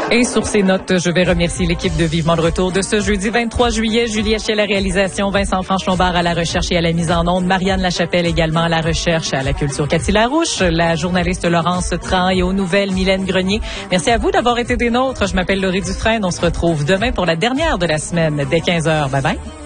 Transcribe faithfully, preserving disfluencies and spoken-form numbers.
Et sur ces notes, je vais remercier l'équipe de Vivement de Retour de ce jeudi vingt-trois juillet. Julie Hachey à la réalisation, Vincent Franche-Lombard à la recherche et à la mise en onde, Marianne Lachapelle également à la recherche, à la culture Cathy Larouche, la journaliste Laurence Tran et aux nouvelles Mylène Grenier. Merci à vous d'avoir été des nôtres. Je m'appelle Laurie Dufresne. On se retrouve demain pour la dernière de la semaine dès quinze heures. Bye bye.